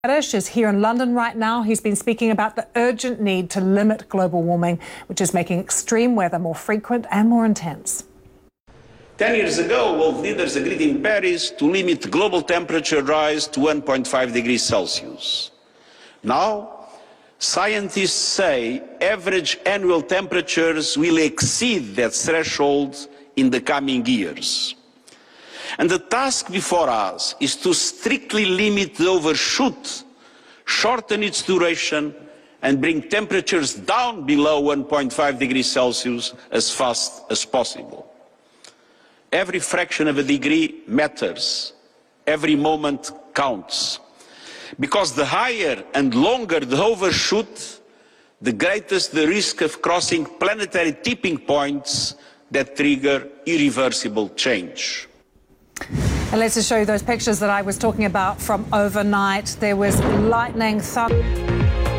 Guterres is here in London right now. He's been speaking about the urgent need to limit global warming, which is making extreme weather more frequent and more intense. 10 years ago, world leaders agreed in Paris to limit global temperature rise to 1.5 degrees Celsius. Now, scientists say average annual temperatures will exceed that threshold in the coming years. And the task before us is to strictly limit the overshoot, shorten its duration, and bring temperatures down below 1.5 degrees Celsius as fast as possible. Every fraction of a degree matters. Every moment counts. Because the higher and longer the overshoot, the greatest the risk of crossing planetary tipping points that trigger irreversible change. And let's just show you those pictures that I was talking about from overnight. There was lightning, thunder.